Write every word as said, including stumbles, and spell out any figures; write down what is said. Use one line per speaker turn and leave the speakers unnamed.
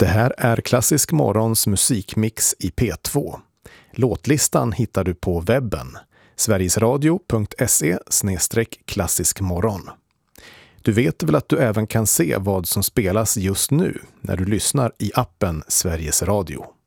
Det här är Klassisk Morgons musikmix i P två. Låtlistan hittar du på webben, sverigesradio punkt se slash klassiskmorgon. Du vet väl att du även kan se vad som spelas just nu när du lyssnar i appen Sveriges Radio.